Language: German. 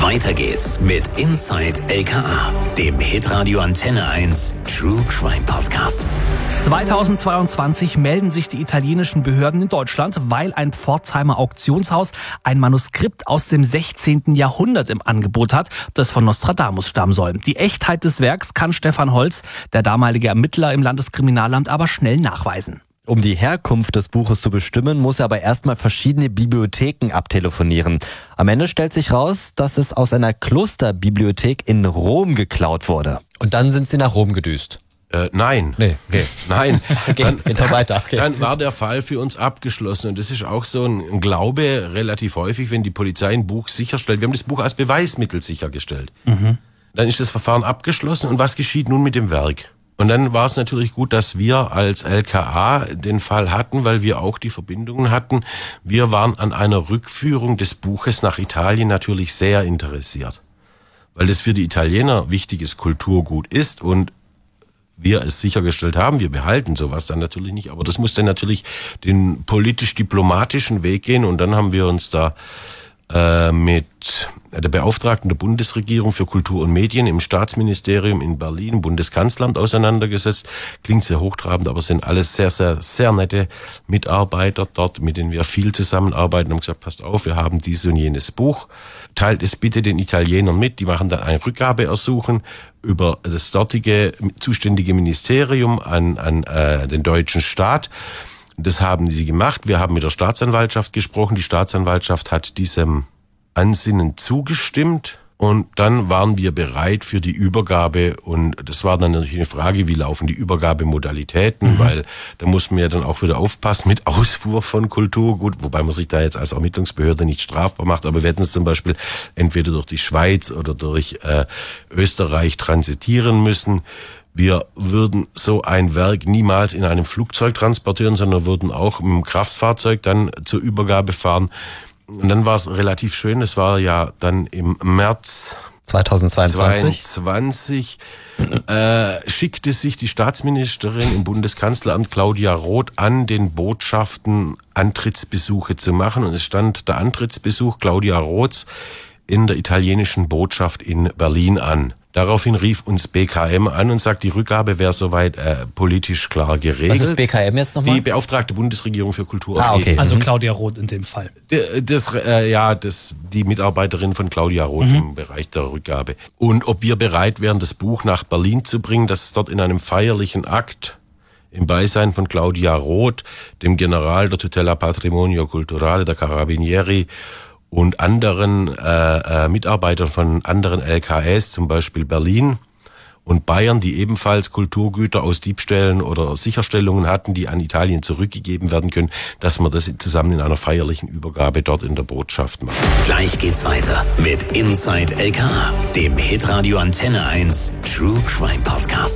Weiter geht's mit Inside LKA, dem Hitradio Antenne 1 True Crime Podcast. 2022 melden sich die italienischen Behörden in Deutschland, weil ein Pforzheimer Auktionshaus ein Manuskript aus dem 16. Jahrhundert im Angebot hat, das von Nostradamus stammen soll. Die Echtheit des Werks kann Stefan Holz, der damalige Ermittler im Landeskriminalamt, aber schnell nachweisen. Um die Herkunft des Buches zu bestimmen, muss er aber erstmal verschiedene Bibliotheken abtelefonieren. Am Ende stellt sich raus, dass es aus einer Klosterbibliothek in Rom geklaut wurde. Und dann sind sie nach Rom gedüst. Nein. Nee, okay. Nein. Geht doch weiter. Okay. Dann war der Fall für uns abgeschlossen. Und das ist auch so ein Glaube relativ häufig, wenn die Polizei ein Buch sicherstellt. Wir haben das Buch als Beweismittel sichergestellt. Dann ist das Verfahren abgeschlossen. Und was geschieht nun mit dem Werk? Und dann war es natürlich gut, dass wir als LKA den Fall hatten, weil wir auch die Verbindungen hatten. Wir waren an einer Rückführung des Buches nach Italien natürlich sehr interessiert, weil das für die Italiener wichtiges Kulturgut ist und wir es sichergestellt haben. Wir behalten sowas dann natürlich nicht, aber das muss dann natürlich den politisch-diplomatischen Weg gehen und dann haben wir uns da mit der Beauftragten der Bundesregierung für Kultur und Medien im Staatsministerium in Berlin, im Bundeskanzleramt auseinandergesetzt. Klingt sehr hochtrabend, aber sind alles sehr, sehr, sehr nette Mitarbeiter dort, mit denen wir viel zusammenarbeiten und haben gesagt, passt auf, wir haben dieses und jenes Buch. Teilt es bitte den Italienern mit. Die machen dann ein Rückgabeersuchen über das dortige zuständige Ministerium an den deutschen Staat. Das haben sie gemacht. Wir haben mit der Staatsanwaltschaft gesprochen. Die Staatsanwaltschaft hat diesem Ansinnen zugestimmt. Und dann waren wir bereit für die Übergabe. Und das war dann natürlich eine Frage, wie laufen die Übergabemodalitäten? Weil da muss man ja dann auch wieder aufpassen mit Ausfuhr von Kulturgut. Wobei man sich da jetzt als Ermittlungsbehörde nicht strafbar macht. Aber wir hätten es zum Beispiel entweder durch die Schweiz oder durch Österreich transitieren müssen. Wir würden so ein Werk niemals in einem Flugzeug transportieren, sondern würden auch mit dem Kraftfahrzeug dann zur Übergabe fahren. Und dann war es relativ schön, es war ja dann im März 2022 schickte sich die Staatsministerin im Bundeskanzleramt Claudia Roth an, den Botschaften Antrittsbesuche zu machen. Und es stand der Antrittsbesuch Claudia Roths in der italienischen Botschaft in Berlin an. Daraufhin rief uns BKM an und sagt, die Rückgabe wäre soweit politisch klar geregelt. Was ist BKM jetzt nochmal? Die Beauftragte Bundesregierung für Kultur und okay. Medien. Also Claudia Roth in dem Fall. Die Mitarbeiterin von Claudia Roth im Bereich der Rückgabe. Und ob wir bereit wären, das Buch nach Berlin zu bringen, dass es dort in einem feierlichen Akt im Beisein von Claudia Roth, dem General der Tutela Patrimonio Culturale der Carabinieri und anderen Mitarbeitern von anderen LKS, zum Beispiel Berlin und Bayern, die ebenfalls Kulturgüter aus Diebstählen oder Sicherstellungen hatten, die an Italien zurückgegeben werden können, dass man das zusammen in einer feierlichen Übergabe dort in der Botschaft macht. Gleich geht's weiter mit Inside LKA, dem Hitradio Antenne 1 True Crime Podcast.